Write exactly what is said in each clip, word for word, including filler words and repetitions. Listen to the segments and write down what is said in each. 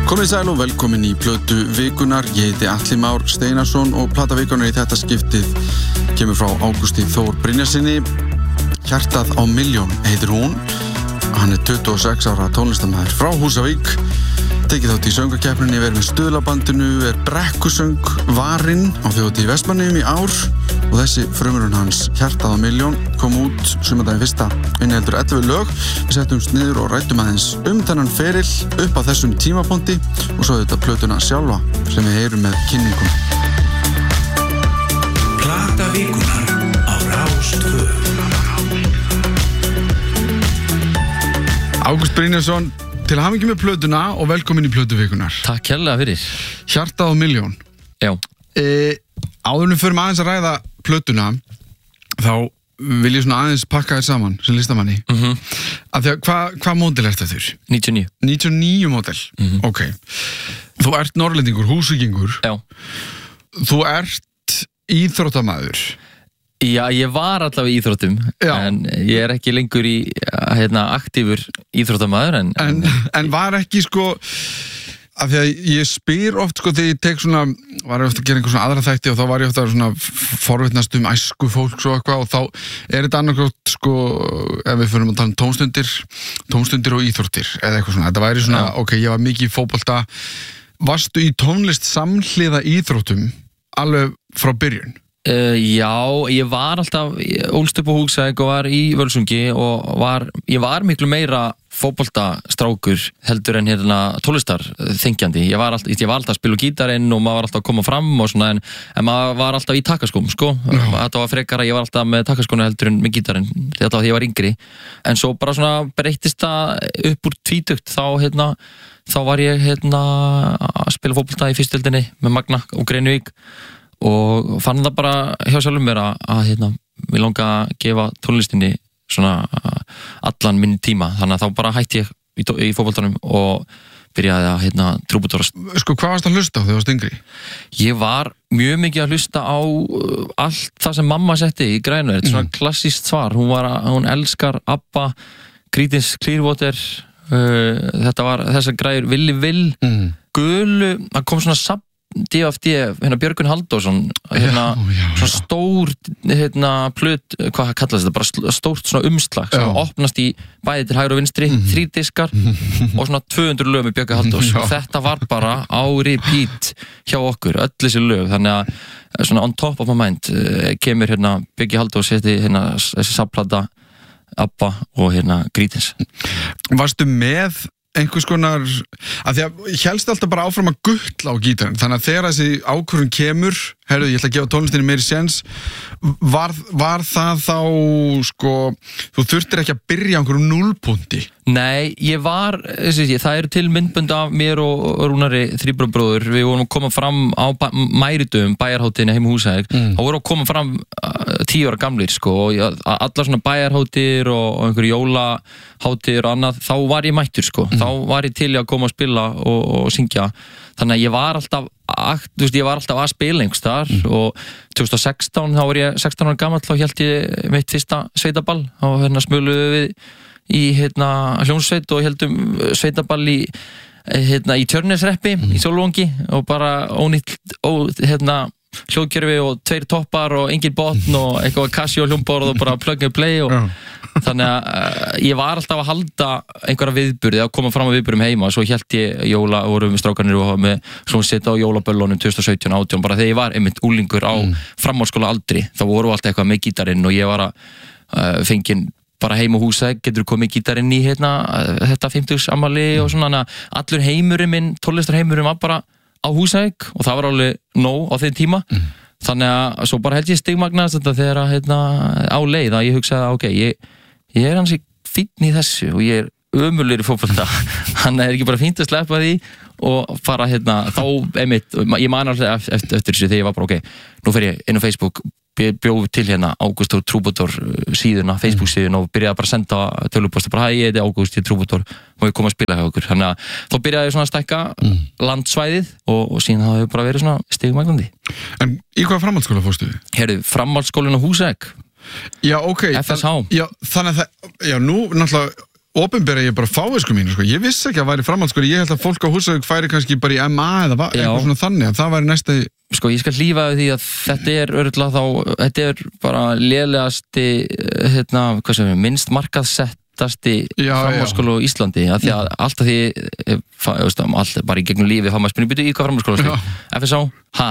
Komið sæl og velkomin í Plötu vikunar. Ég heiti Atli Már Steinarsson og Plata vikunar í þetta skiptið kemur frá Ágústi Þór Brynjarsinni. Hjartað á milljón heitir hún. Hann er tuttugu og sex ára tónlistarmaður frá Húsavík. Tekið þátt í söngvakeppninni, verið með Stuðlabandinu, er brekkusöng varinn á þjóðhátíð í Vestmannaeyjum í ár og þessi frumurinn hans Hjartað á milljón kom út sumardaginn fyrsta. Inniheldur ellefu lög. Við settumst niður og ræddum aðeins um þennan feril upp að þessum tímapunkti og svo þetta plötuna sjálfa sem við heyrum með kynningum. Plata vikunar á Rás tvö. Ágúst Brynjarsson, til hamingju með plötuna og velkomin í Plötu vikunar. Takk kærlega fyrir. Hjartað á milljón. Já. E, áður við förum aðeins að ræða plötuna, þá vil ég svona aðeins pakka þér saman sem listamanni. Mhm. Af því að hvað hva módel ert það þurr? níutíu og níu. níutíu og níu módel? Mhm. Ok. Þú ert norrlendingur, húsvíkingur. Já. Þú ert íþróttamaður. Já, ég var allavega í íþróttum, Já. en ég er ekki lengur í hérna, aktífur íþróttamaður. En, En, en var ekki sko, af því að ég spyr oft sko þegar ég tek svona, var ég ofta að gera einhver svona aðra þætti og þá var ég ofta svona forvitnast um æsku fólks og eitthvað og þá er þetta annarkvæmt sko, ef við fyrir að tala um tónstundir, tónstundir og íþróttir eða eitthvað svona, þetta væri svona, Já. ok, ég var mikið í fótbolta. Varstu í tónlist samhliða íþróttum alveg frá byrjun? uh, já, ég var alltaf, ég ólst upp á Húsavík og var í Völsungi og var, ég var miklu meira fótboltastrákur heldur en hérna tónlistar þengjandi. Ég var alltaf, ég var alltaf að spila gítarinn og maður var alltaf að koma fram og svona, en, en maður var alltaf í takkaskóm, sko. Þetta var frekara, ég var alltaf með takkaskóna heldur en með gítarinn, þetta var því ég var yngri. En svo bara svona breyttist það upp úr tvítugt, þá hérna, þá var ég hérna að spila fótbolta í fyrstdeildinni með Magna og Grenivík og fann það bara hjá sjálfum mér að, að hérna, mér langa að gefa tónlistinni svona allan minn tíma, þannig að þá bara hætti ég í, í fótboltanum og byrjaði að hérna trúbútorast. Sko, hvað varst að hlusta á þegar þú varst yngri? Ég var mjög mikið að hlusta á uh, allt það sem mamma setti í Grænverð, svona klassískt svar. Hún var að, hún elskar ABBA, Creedence Clearwater, uh, þetta var þessar græður Willi Will, Mm. Gulu, það kom svona sab D F D, hérna Björgvin Halldórsson hérna, Já, já, já. svona stór hérna plut, hvað kallast þetta, bara stórt svona umslag sem Já. opnast í bæði til hægri og vinstri, mm. þrír diskar og svona tvö hundruð lög með Björgvin Halldórs Já. og þetta var bara á repeat hjá okkur, öll þessi lög, þannig að svona on top of my mind uh, kemur hérna Björgvin Halldórs hérna þessi sabplata ABBA og hérna Creedence. Varstu með einhvers konar, að því að hélst alltaf bara áfram að guttla á gítarinn, þannig að þegar þessi ákvörðun kemur, heyrðu, ég ætla að gefa tónlistinni meiri séns, var, var það þá, sko, þú þurftir ekki að byrja á einhverjum núllpunkti? Nei, ég var, þessi, það eru til myndbönd af mér og Rúnari þríbrabróður, við vorum að koma fram á bæ, mæridöfum, bæjarhátíðinni heim í Húsavík, mm. þá vorum að koma fram uh, tíu ára gamlir, sko, og ég, allar svona bæjarhátíðir og, og einhver jólahátíðir og annað, þá var ég mættur, sko, mm. þá var ég til að koma að spila og, og syngja, þannig að ég var alltaf, akt, þú veist, ég var alltaf að spila einhvers þar mm. og tvö þúsund og sextán, þá var ég sextán ára gamall, þá hélt ég mitt fyrsta sveitaball og hérna smöluðu við í hérna hljómsveit og heldum sveitaball í hérna í Tjörnesreppi mm. í Sólvangi og bara ónýtt ó, hérna hljóðkerfi og tveir toppar og engin botn og eitthvað Casio hljómborð og bara plug and play og yeah. þannig að uh, ég var alltaf að halda einhverja viðburði að koma fram á viðburðum heima og svo hélt ég jóla og vorum við strákarnir og með svona setja á jólaböllunum tvö þúsund og sautján átján bara þegar ég var einmitt úlingur á mm. framhaldsskóla aldri, þá voru alltaf eitthvað með gítarinn og ég var að uh, fengin bara heim á Húsavík, getur komið gítarinn í hérna, þetta fimmtugsafmæli og svona, allur heimurinn minn, tónlistarheimurinn var bara á Húsavík og það var alveg nóg á þeim tíma mm. þannig að svo bara held ég stigmagnast þetta þegar að hérna, á leið að ég hugsaði ok, ég, ég er hansi fínn í þessu og ég er ömurlegur í fótbolta hann er ekki bara fínt að sleppa því og fara hérna, þá einmitt, ég man alltaf eftir, eftir þessu þegar ég var bara ok, nú fer ég inn á Facebook bjóð til hérna Ágúst og Trúbador síðuna, Facebook síðuna og byrjaði bara að senda töluposta, bara hæ, ég heiti Ágúst, ég er Trúbador og ég kom að spila hjá okkur, þannig að þá byrjaði ég svona að stækka mm. landsvæðið og, og síðan það hefur bara verið svona stigmagnandi. En í hvaða framhaldsskóla fórstu þið? Herðu, framhaldsskólinn á Húsavík. Já, ok. F S H. Þann, já, þannig að það, já, nú náttúrulega opinbera ég bara fávisku mínu, sko. Ég vissi ekki að væri framhaldsskóli, ég held að fólk á Húsavík færi kannski bara í M A eða va- eitthvað svona þannig, að það væri næsta í... Sko, ég skal hlífa því að þetta er örugglega þá, þetta er bara lélegasti, hérna, hvað sem við, minnst markaðsettasti framhaldsskóli á Íslandi, af því að alltaf því, veist, alltaf bara í gegnum lífi, þá maður spyrir, byrju, í hvað framhaldsskóla er F S H? Ha?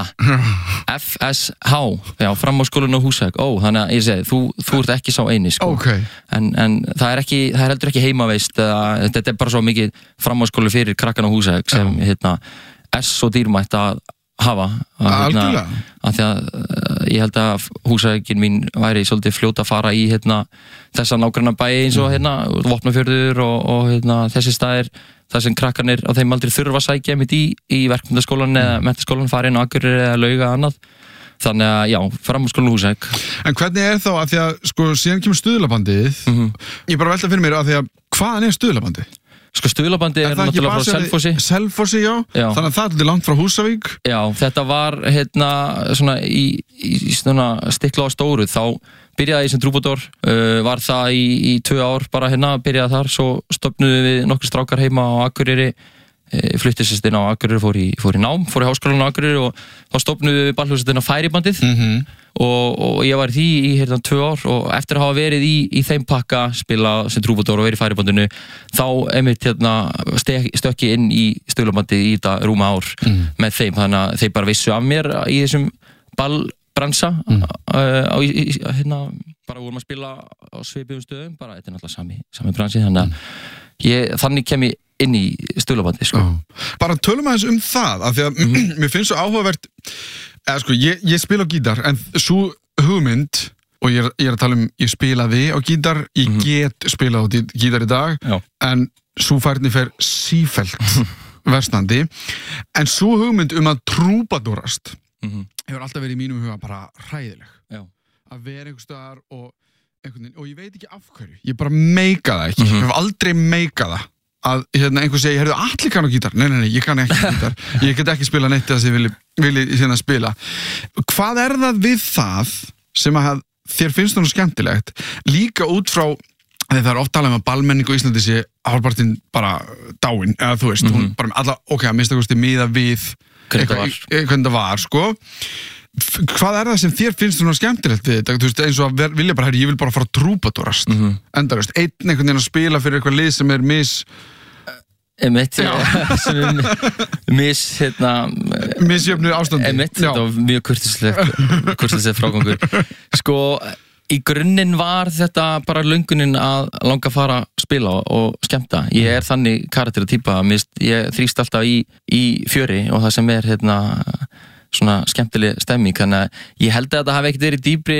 F S H? Já, framhaldsskólinn á Húsavík. Ó, þannig að ég segi, þú, þú ert ekki sá eini, sko. Okay. En, en það er ekki, það er heldur ekki heimaveist, eða, þetta er bara svo mikið framhaldsskóli fyrir krakkan á Húsavík sem, hérna, er svo dýrmætt að hafa að, hérna, að því að uh, ég held að Húsavíkin mín væri svolítið fljóta að fara í hérna, þessa nágranna bæi eins og hérna, Vopnafjörður og, og hérna, þessi staðir þar sem krakkarnir á þeim aldrei þurfa að sækja mitt í, í verkmyndaskólan mm. eða menntaskólan, fara inn á Akureyri eða Lauga annað, þannig að já, framhaldsskólinn á Húsavík. En hvernig er þá að því að sko síðan kemur stuðlabandið mm-hmm. ég bara velta fyrir mér að því að hvaðan er stuðlabandið? Sko stuðlabandi er, er náttúrulega frá Selfossi. Selfossi, já. já. Þannig að það er langt frá Húsavík. Já, þetta var hérna svona í, í svona stikla á stóru. Þá byrjaði ég sem trúbador, uh, var það í, í tvö ár bara hérna, byrjaði þar, svo stofnuðu við nokkur strákar heima á Akureyri, uh, fluttist inn á Akureyri, fór í, fór í nám, fór í háskólann á Akureyri og þá stofnuðu við ballhúsið inn á Færibandið. Mm-hmm. Og, og ég var í því í hérna tvö ár og eftir að hafa verið í, í þeim pakka spila sem trúbador og verið í Færibandinu þá einmitt hérna stökki inn í stuðlabandið í þetta rúma ár mm. með þeim, þannig að þeir bara vissu af mér í þessum ballbransa mm. uh, á í, í, hérna bara vorum að spila á svipuðum stöðum, bara þetta er náttúrulega sami, sami bransi, þannig að mm. ég, þannig kem ég inn í stuðlabandið, sko. Oh. Bara tölum aðeins um það, af því að mm. mér finnst svo áhugavert eða sko, ég, ég spila á gítar en svo hugmynd og ég er, ég er að tala um, ég spilaði á gítar ég mm-hmm. get spilað á gítar í dag Já. En svo færni fer sífellt versnandi en svo hugmynd um að trúbadorast mm-hmm. hefur alltaf verið í mínum huga bara hræðileg Já. Að vera einhvers staðar og einhvern veginn, og ég veit ekki af hverju ég bara meika það ekki, mm-hmm. ég hef aldrei meika það að hérna, einhver segi, heyrðu, Atli kann á gítar nei, nei, nei, ég kann ekki gítar ég get ekki spila neitt þess að ég vilji, vilji hérna spila hvað er það við það sem að þér finnst það skemmtilegt líka út frá að það er oft talað um að ballmenning á Íslandi sé hálfpartinn bara dáin eða þú veist, mm-hmm. hún bara alla, ok, að mista kosti miða við hvernig það var, sko hvað er það sem þér finnst það skemmtilegt við þetta, þú veist, eins og að ver, vilja bara, herri, ég vil bara fara trúbadorast mm-hmm. endarast, einn einhvern veginn að spila fyrir eitthvað lið sem er mis Emitt, sem er mis, hérna misjöfnu ástandi Emitt, þetta var mjög kurtislega kurtislega frágangur sko, í grunninn var þetta bara löngunin að langa að fara að spila og skemmta ég er þannig karakteratýpa, ég þrýst alltaf í, í fjöri og það sem er, hérna svona skemmtileg stemming, þannig að ég held að þetta hafi ekkert verið dýpri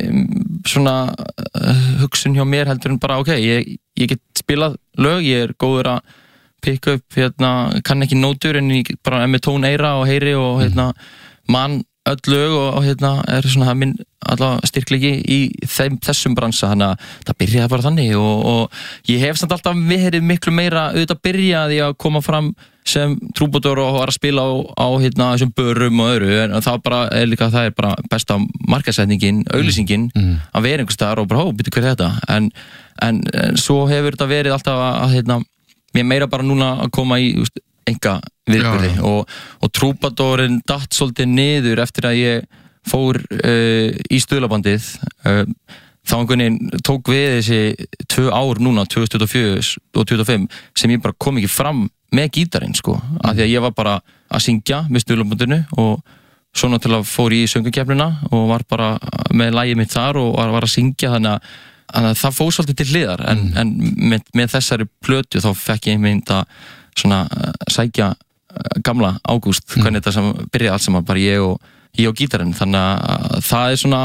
svona uh, hugsun hjá mér heldur en bara, ok, ég, ég get spilað lög, ég er góður að pick up, hérna, kann ekki nótur en ég bara er með tón eira og heyri og hérna, mann öll lög og, og hérna, er svona minn allavega styrklegi í þeim, þessum bransa, þannig að það byrjaði bara þannig og, og ég hef samt alltaf verið miklu meira auðvitað byrjaði að koma fram sem trúbador og var að spila á, á hérna, þessum börum og öðru, en það bara er líka, það er bara besta markaðssetningin, auglýsingin mm. að vera einhvers staðar og bara, hó, byrju hver er þetta en, en, en svo hefur þetta verið alltaf að, að hérna, mér meira bara núna að koma í just, enga viðburði og, og trúbadorinn datt svolítið niður eftir að ég fór uh, í stuðlabandið uh, þá einhvern veginn tók við þessi tvö ár núna, tvö þúsund tuttugu og fjögur og tuttugu og fimm sem ég bara kom ekki fram með gítarinn, sko, mm. af því að ég var bara að syngja með stuðlabandinu og svo náttúrulega fór ég í söngukeppnina og var bara með lagið mitt þar og var, var að syngja, þannig að Þannig að það fór svolítið til hliðar en, mm. en með, með þessari plötu þá fekk ég mynd að svona sækja gamla Ágúst, mm. hvernig þetta sem byrjaði allt saman, bara ég og, ég og gítarinn, þannig að það er svona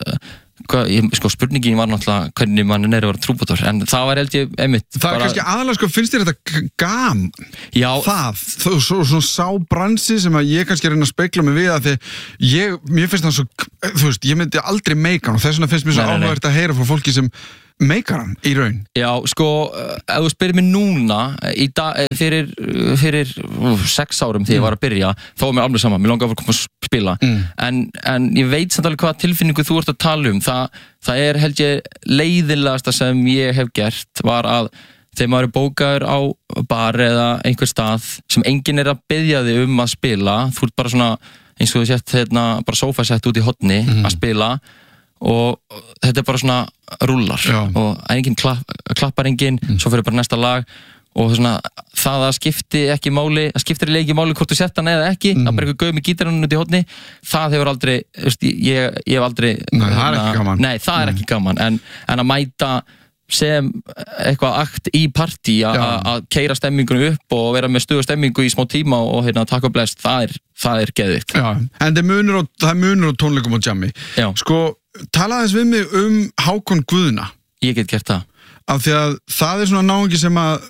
hvað, ég, sko spurningin var náttúrulega hvernig mann er að vera trúbador, en það var held ég einmitt það bara... er kannski aðalega, sko, finnst þér þetta gaman já, það, þú, svo, svona sá bransi sem að ég kannski reyna að spegla mig við að því ég, mér finnst það svo, þú veist, ég myndi aldrei meika hann og þess vegna finnst mér svo áhugavert að heyra frá fólki sem meikar hann í raun. Já, sko, ef þú spyrir mig núna í dag, fyrir, fyrir uh, sex árum þegar mm. ég var að byrja, þá var mér alveg sama, mér langaði að koma að spila mm. en, en ég veit samt alveg hvaða tilfinningu þú ert að tala um, Þa, það er held ég leiðinlegasta sem ég hef gert var að þegar maður er bókaður á bar eða einhver stað sem enginn er að biðja þig um að spila, þú ert bara svona eins og þú sett hérna, bara sófasett út í horni mm. að spila og þetta er bara svona rúllar Já. Og enginn klapp, klappar enginn mm. svo fyrir bara næsta lag og svona, það að skipti ekki máli að skiptir ekki máli hvort þú sett hann eða ekki mm. að bara eitthvað gauð með gítarinn út í horni það hefur aldrei, veist, ég, ég hef aldrei Nei, það er ekki gaman Nei, það er ekki gaman en, en að mæta sem eitthvað akt í partí að keyra stemmingunum upp og vera með stuða stemmingu í smá tíma og hérna taka og blest, það er, það er geðvikt Já, en það er munur á, það er munur á tónleikum og jammi Já. Sko, tala þess við mig um Hákon Guðna Ég get gert það af því að það er svona náungi sem að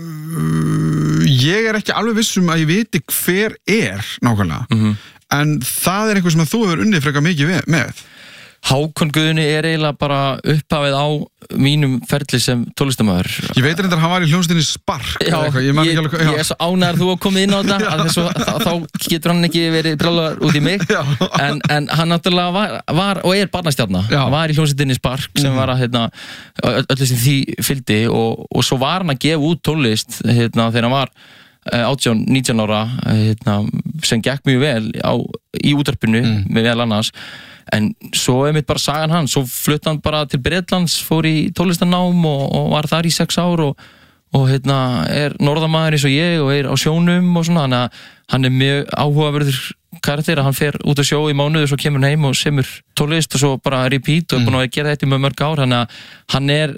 uh, ég er ekki alveg vissum að ég viti hver er nákvæmlega mm-hmm. en það er eitthvað sem að þú hefur unnið frekar mikið með Hákon Guðni er eiginlega bara upphafið á mínum ferli sem tónlistarmaður. Ég veit reyndar að hann var í hljómsveitinni Spark Já, ég, ég, alveg, ég er svo ánægður þú að koma inn á þetta að þessu, þá getur hann ekki verið brjálaður út í mig en, en hann náttúrulega var, var og er barnastjarna hann var í hljómsveitinni Spark sem mm. var að hérna, öllu sem því fylgdi og, og svo var hann að gefa út tónlist hérna, þegar hann var átján, nítján ára hérna, sem gekk mjög vel á, í útvarpinu mm. með vel annars en svo er mitt bara sagan hans svo flutt hann bara til Bretlands fór í tónlistarnám og, og var þar í sex ár og, og hérna er norðamaður eins og ég og er á sjónum og svona, þannig að hann er mjög áhugaverður karakter að hann fer út á sjó í mánuði og svo kemur hann heim og semur tónlist og svo bara repeat og er búin að gera þetta í mjög mörg ár, þannig að hann er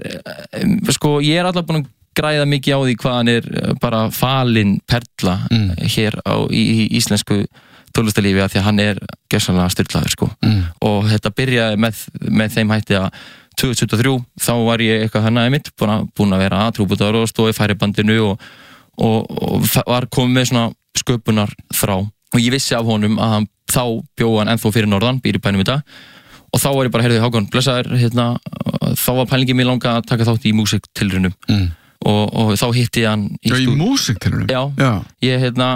sko, ég er alltaf búin að græða mikið á því hvað hann er bara falin perla mm. hér á, í, í íslensku tónlistarlífi að því að hann er gersamlega styrlaður sko mm. og þetta byrjaði með, með þeim hætti að tvö þúsund og þrjú þá var ég eitthvað hann aðeimitt búin að, búin að vera aðtrúbútar og stóði færibandinu og, og, og var komið með svona sköpunar þrá og ég vissi af honum að hann þá bjóð hann ennþá fyrir norðan, býr í bænum í dag og þá var ég bara, heyrðu Hákon, blessaður hérna, þá var pælingin mér langa að taka þátt í músiktilraunum mm. Og, og þá hitti ég hann í, Já, í músiktilraunum? Já, Já, ég hérna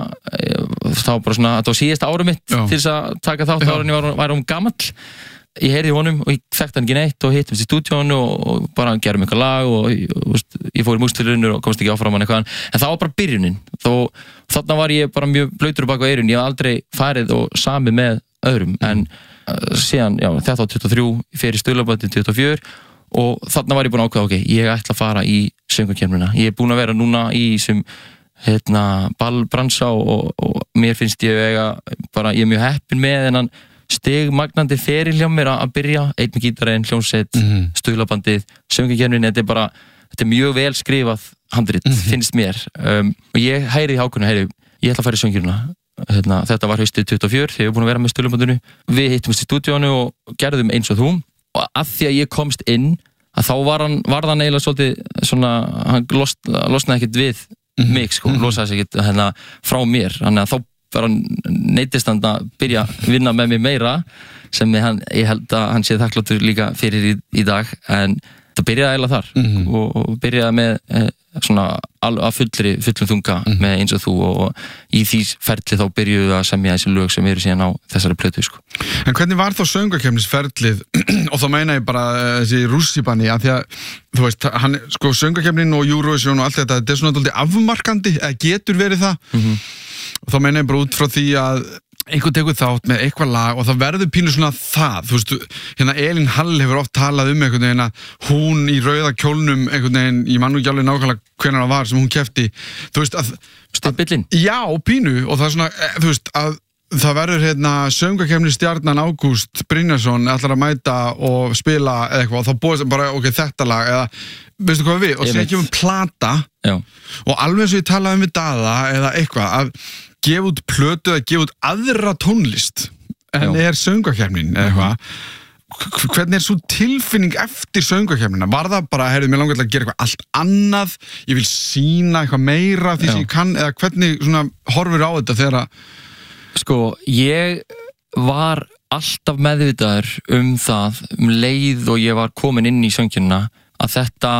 þá bara svona, þetta var síðasta árum mitt Já. Til þess að taka þátt ára en ég var, var um gamall ég heyrði honum og ég þekkti hann ekki neitt og hittum í stúdíónu og, og bara gerum eitthvað lag og ég, ég fór í músiktilraunir og komst ekki áfram hann eitthvað en það var bara byrjunin þó, þarna var ég bara mjög blautur bak á eyrun ég hef aldrei farið og samið með öðrum en uh, síðan, já, þetta var tuttugu og þrjú ég fer í Stuðlabandið tuttugu og fjögur og þarna var ég búin að ákveða, ok, ég ætla að fara í söngvakeppnina. Ég er búin að vera núna í sem hérna, ballbransa og, og, og mér finnst ég vega, bara, ég er mjög heppin með þennan stigmagnandi feril hjá mér að byrja, einn með gítarinn, hljómsveit, mm-hmm. Stuðlabandið, söngvakeppnin, þetta er bara, þetta er mjög vel skrifað handrit, mm-hmm. finnst mér. Um, og ég hæri í Hákonu, hæri, ég ætla að fara í söngvakeppnina. Hérna, þetta var haustið tuttugu og fjögur, þegar ég er búin að vera með Stuðlabandinu. Við hittumst í stúdíónu og gerðum eins og þú. Og að því að ég komst inn að þá var hann, var hann eiginlega svolítið svona, hann lost, losnaði ekkert við mm-hmm. mig sko, mm-hmm. losaði sig ekkert hérna frá mér, þannig að þá var hann neytist hann að byrja að vinna með mig meira sem ég, hann, ég held að hann sé þakkláttur líka fyrir í, í dag en það byrjaði eiginlega þar mm-hmm. og, og byrjaði með eh, svona að fullri, fullum þunga mm-hmm. með eins og þú og, og í því ferli þá byrjuðu að semja þessi lög sem eru síðan á þessari plötu sko. En hvernig var þá söngvakeppnisferlið og þá meina ég bara þessi rússibanni að því að þú veist, hann, sko söngvakeppnin og Eurovision og allt þetta, þetta er svona dálítið afmarkandi eða getur verið það mm-hmm. og þá meina ég bara út frá því að einhvern tekur þátt með eitthvað lag og það verður pínu svona það, þú veist, hérna Elín Hall hefur oft talað um einhvern veginn að hún í rauða kjólnum einhvern veginn, ég man nú ekki alveg nákvæmlega hvenær það var sem hún keppti, þú veist að Stimpillinn? Já, pínu og það er svona, þú veist, að það verður hérna söngvakeppni stjarnan Ágúst Brynjarsson ætlar að mæta og spila eða eitthvað og þá búið bara, ok, þetta lag eða, veistu hvað við, og sér ekki um plata Já. Og alveg eins og ég talaði um við Daða eða eitthvað, að gefa út plötu eða gefa út aðra tónlist en Já. Er söngvakeppnin eða eitthvað uh-huh. hvernig er svo tilfinning eftir söngvakeppnina? Var það bara, heyrðu, mér langar til að gera eitthvað allt annað, ég vil sýna eitthvað meira af því Já. Sem ég kann, eða hvernig svona horfir á þetta þegar að Sko, ég var alltaf meðvitaður um það um leið og ég var komin inn í söngkjörnina að þetta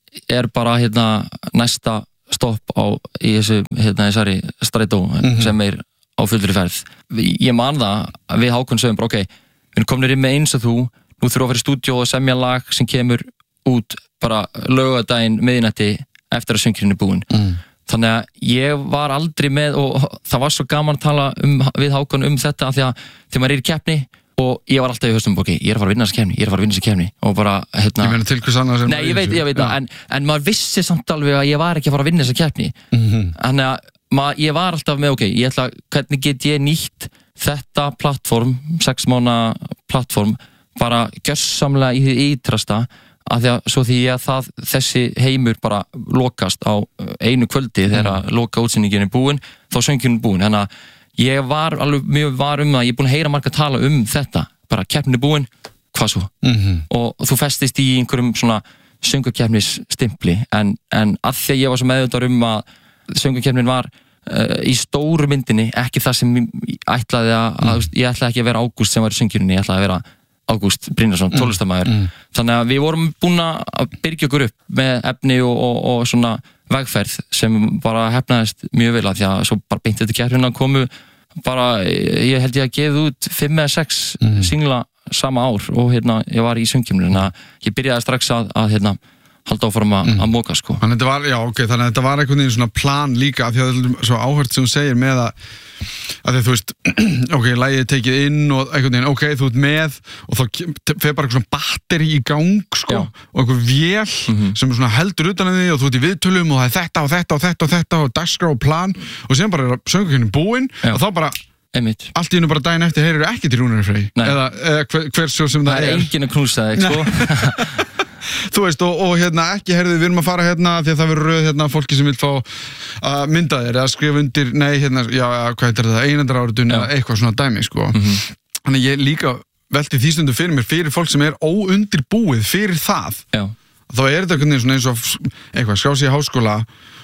er bara hérna næsta stopp á í þessu hérna þessari strætó mm-hmm. sem er á fullri ferð. Ég man það að við Hákon sögum bara ok, við erum komin inn með eins og þú, nú þurfum að fara í stúdíó og semja lag sem kemur út bara laugardaginn miðnætti eftir að söngurinn er búinn mm. þannig að ég var aldrei með og það var svo gaman að tala um, við Hákon um þetta af því að þegar maður er í keppni og ég var alltaf í höstum, ok, ég er að fara að vinna þessa keppni ég er að fara að vinna þessa keppni og bara, hérna ég meina til hvers annars nei, ég veit, ég veit það, en, en maður vissi samt alveg að ég var ekki að fara að vinna þessa keppni mm-hmm. þannig að maður, ég var alltaf með, ok, ég ætla, hvernig get ég nýtt þetta plattform, sex mánaða plattform, bara gjörsamlega í því ítrasta að því að svo því að það, þessi heimur bara lokast á einu kvöldi þegar mm. loka útsendingin er búin, þá söngurinn er búin, þannig að ég var alveg mjög var um það, ég er búin að heyra marga tala um þetta, bara keppnin er búin, hvað svo? Mm-hmm. Og þú festist í einhverjum svona söngurkeppnis stimpli, en, en að því að ég var svo meðvitaður um að söngurkeppnin var uh, í stóru myndinni, ekki það sem ég ætlaði að, mm. að ég ætlaði ekki að vera Ágúst sem var í söngurinn, ég ætlaði að vera Ágúst Brynjarsson, mm. tónlistarmaður mm. þannig að við vorum búin að byrgja okkur upp með efni og, og, og svona vegferð sem bara hefnaðist mjög vel að því að svo bara beint þetta keppnina komu bara, ég held ég að gefa út fimm eða sex mm. singla sama ár og hérna, ég var í söngjumni þannig að ég byrjaði strax að, að hérna, halda áfram að, mm. að móka sko. Þannig að þetta var, já ok, þannig að þetta var einhvern veginn svona plan líka af því að þetta er svo áhört sem þú segir með að að því þú veist, ok, lagið er tekið inn og einhvern veginn, ok, þú ert með og þá fer bara eitthvað svona batteri í gang sko, já. Og einhver vél mm-hmm. sem svona heldur utan að því og þú ert í viðtölum og það er þetta og þetta og þetta og þetta og dagskrá og plan og sem bara er söngurinn búinn og þá bara Einmitt. Allt í hennu bara daginn eftir heyrir ekki til Rúnari Frey eða, eða hver, hver svo sem það, það er. Það er enginn að knúsa þig, sko. Þú veist, og, og hérna ekki herðið, við erum að fara hérna því að það verður röð hérna fólki sem vil fá að mynda þér eða skrifa undir, nei, hérna, já, hvað heitir það, einandra áritun eða eitthvað svona dæmi, sko. Mm-hmm. Þannig ég líka velti því stundum fyrir mér, fyrir fólk sem er óundirbúið fyrir það. Já. Þá er þetta einhvern veginn svona eins og eitthvað, skrá sig í háskóla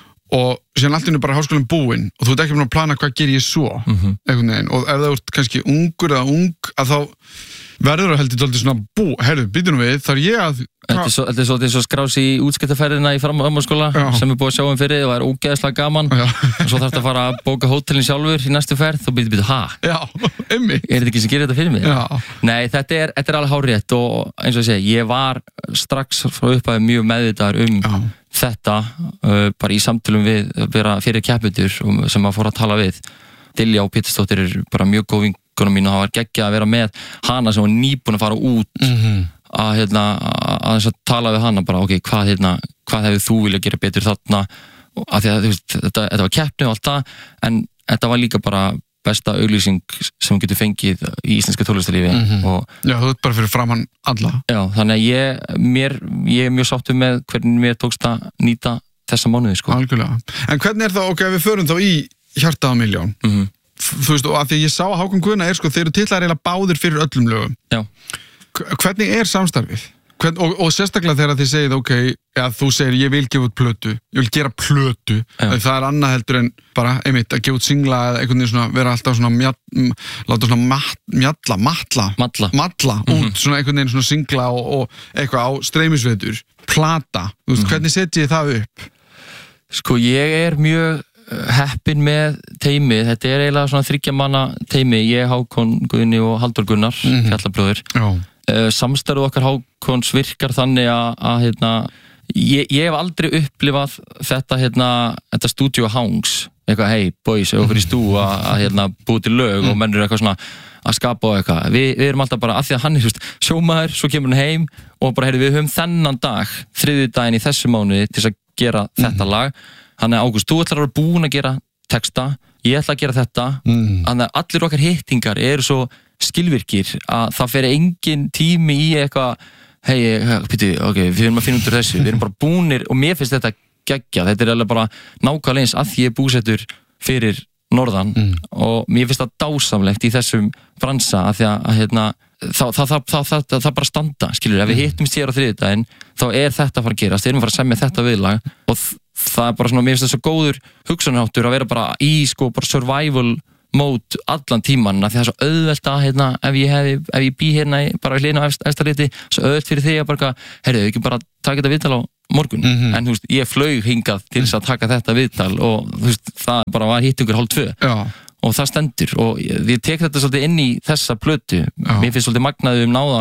og síðan allt í hennu bara háskólinn búinn og þú ert ekki búin að plana hvað ger ég svo mm-hmm. einhvern veginn, og ef það ert kannski ungur eða ung, að þá verður það heldur dálítið svona bú, herru, býtum við, þar ég að Þetta er svo, þetta er svo, þetta er svo skrás í útskiptaferðina í framhaldsskóla sem er búið að sjá um fyrir og það er ógeðslega gaman Já. Og svo þarfst að fara að bóka hótelin sjálfur í næstu ferð og býtum við, ha? Já, einmitt Er þetta ekki sem gerir þetta fyrir mig? Já. Nei, þetta er, þetta er alveg hárrétt og eins og ég segi, ég var strax frá upphæði mjög meðvitaður um Já. Þetta uh, bara í samtölum við vera fyrir keppendur sem að fór að tala við Dilja og Pétursdóttir er bara mjög góð vinkona mín og það var geggjað að vera með hana sem var nýbúin að fara út mm-hmm. að, hérna, að þess að tala við hana bara, ok, hvað, hérna, hvað hefur þú vilja gera betur þarna að því að veist, þetta, þetta var keppni og allt það en þetta var líka bara besta auglýsing sem getur fengið í íslenska tónlistarlífi mm-hmm. og Já, þú ert bara fyrir framann alla Já, þannig að ég, mér, ég er mjög sáttur með hvernig mér tókst að nýta þessa mánuði, sko. Algjörlega. En hvernig er það, ok, við förum þá í Hjartað á milljón mm-hmm. Þú veist, og að því að ég sá að Hákon Guðna er sko, þeir eru titlar eiginlega báðir fyrir öllum lögum Já. Hvernig er samstarfið? Hvern, og, og sérstaklega þegar þið segið, ok, ja, þú segir ég vil gefa út plötu, ég vil gera plötu það er annað heldur en bara einmitt að gefa út singla eða einhvern veginn svona vera alltaf svona mjall, láta svona mat, mjalla, matla, matla, matla mm-hmm. út svona einhvern veginn svona singla og, og eitthvað á streymisveitur, plata þú veist, mm-hmm. hvernig setjið þið það upp? Sko, ég er mjög heppin með teimi, þetta er eiginlega svona þriggja manna teimi, ég, Hákon Guðni og Halldór Gunnar, mm-hmm. fjallabröður uh, samstarfið okkar Hákons virkar þannig að, að hérna, ég, ég hef aldrei upplifað þetta, hérna, þetta studio hangs, eitthvað, hey boys, ef okkur í stú að, að hérna, búið til lög mm. og mennur eitthvað svona að skapa og eitthvað, Vi, við erum alltaf bara að því að hann er just, sjómaður, svo kemur hann heim og bara, heyrðu, við höfum þennan dag þriðjudaginn í þessu mánuði til að gera mm. þetta lag Þannig að Ágúst, þú ætlar að vera búin að gera texta, ég ætla að gera þetta mm. Þannig að allir okkar hittingar eru svo skilvirkir að það fer engin tími í eitthvað hei, pítu, ok, við erum að finna út úr þessu við erum bara búnir og mér finnst þetta geggja þetta er alveg bara nákvæmlega eins að því ég er búsettur fyrir norðan mm. og mér finnst það dásamlegt í þessum bransa að því að, að hérna, það, það, það, það, það, það bara standa, skilur, ef við hittumst hér á þriðjudaginn þá er þetta að fara að gerast, við erum að fara að semja þetta viðlag og það er bara svona, mér finnst það svo góður hugsunarháttur að vera bara í sko bara survival mode allan tíman því það er svo auðvelt að hérna, ef ég hef, ef ég bý hérna bara við hliðina á efsta liti, svo auðvelt fyrir þig að bara, heyrðu, ekki bara taka þetta viðtal á morgun, mm-hmm. en þú veist, ég flaug hingað til þess að taka þetta viðtal og þú veist, það bara var hittingur hálf tvö Já. Og það stendur og ég, ég tek þetta svolítið inn í þessa plötu, Já. Mér finnst svolítið magnaði um náða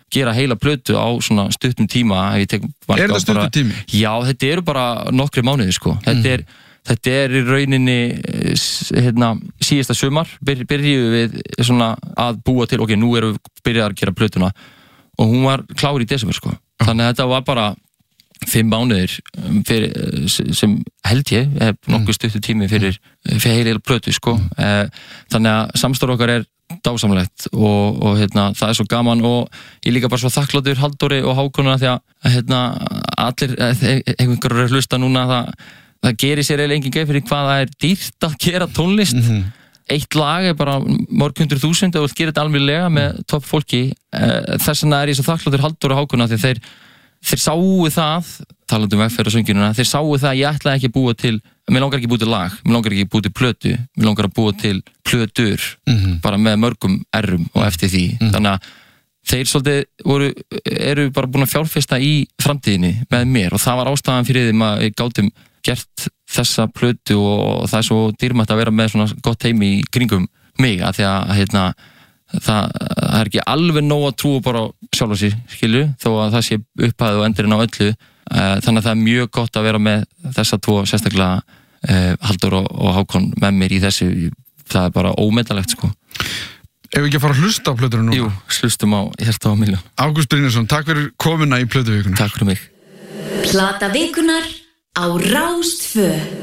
gera heila plötu á svona stuttum tíma ef ég tek mark Er á það stuttur bara- tími? Já, þetta eru bara nokkri mánuði sko. Þetta er Þetta er í rauninni s- hérna, síðasta sumar byr, byrjuðu við svona að búa til, ok, nú erum við byrjað að gera plötuna og hún var klár í desember sko. Þannig að þetta var bara fimm mánuðir fyrir, sem held ég hef nokkuð stuttu tími fyrir, fyrir heila plötu sko. Þannig að samstarf okkar er dásamlegt og, og hérna, það er svo gaman og ég líka bara svo þakkláttur Halldóri og Hákonuna því að hérna, allir, einhverjum er hlusta núna það það gerir sér eiginlega engin geið fyrir hvað það er dýrt að gera tónlist mm-hmm. eitt lag er bara mörg hundur þúsund og þú gerir þetta alveglega með topp fólki þess vegna er ég svo þakkláttur Halldór og Hákona því þeir, þeir sáu það talandi um vegferð og söngjununa, þeir sáu það að ég ætlaði ekki að búa til, mér langar ekki að búa til lag mér langar ekki að búa til plötu, mér langar að búa til plötur, mm-hmm. bara með mörgum errum og eftir því, mm-hmm. þannig að þeir svolítið voru, eru bara búin að fjárfesta í framtíðinni með mér og það var ástæðan fyrir þeim að við gátum gert þessa plötu og það er svo dýrmætt að vera með svona gott heimi í kringum mig að því að hérna, það, það er ekki alveg nóg að trúa bara sjálf á sig, skilju, þó að það sé upphæðu og endurinn á öllu þannig að það er mjög gott að vera með þessa tvo sérstaklega eh, Halldór og, og Hákon með mér í þessu það er bara ómetanlegt sko. Ef við ekki að fara að hlusta á plötuna núna? Jú, hlustum á Hjarta á miljón. Ágúst Brynjarsson, takk fyrir komuna í plötuvíkunar. Takk fyrir mig. Plata vikunar á Rás tvö.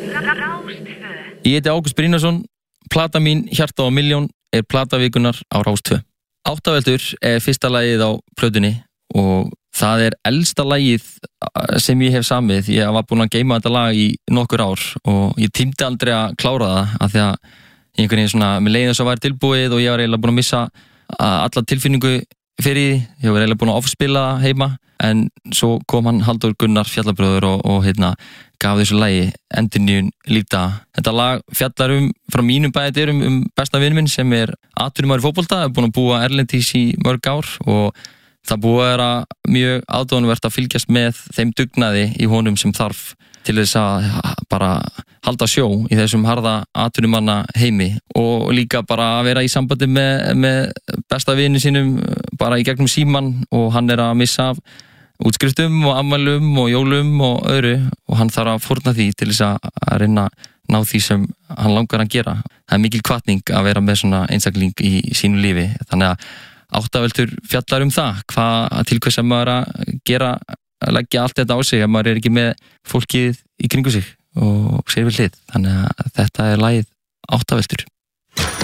Ég heiti Ágúst Brynjarsson, plata mín Hjarta á miljón er plata vikunar á Rás tvö. Áttaveldur er fyrsta lagið á plötunni og það er elsta lagið sem ég hef samið. Ég var búinn að geyma þetta lag í nokkur ár og ég tímdi aldrei að klára það af því að einhvern veginn svona, mér leiði þess að væri tilbúið og ég var eiginlega búinn að missa alla tilfinningu fyrir því, ég var eiginlega búinn að ofspila heima, en svo kom hann Halldór Gunnar Fjallabröður og, og hérna, gaf þessu lagi endurnýjun lífdaga. Þetta lag fjallar um, frá mínum bæðirum um besta vin minn sem er atvinnumaður í fótbolta, er búinn að búa erlendis í mörg ár og það búið að vera mjög aðdáunarvert að fylgjast með þeim dugnaði í honum sem þarf til þess að bara halda sjó í þessum harða atvinnumanna heimi og líka bara að vera í sambandi með, með besta vini sínum bara í gegnum síman og hann er að missa af útskriftum og afmælum og jólum og öðru og hann þarf að fórna því til þess að reyna að ná því sem hann langar að gera. Það er mikil hvatning að vera með svona einstakling í sínu lífi, þannig að áttaveldur fjallar um það, hvað til hvers að maður að gera að leggja allt þetta á sig ef maður er ekki með fólkið í kringu sig og sér við hlið, þannig að þetta er lagið Áttaveldur.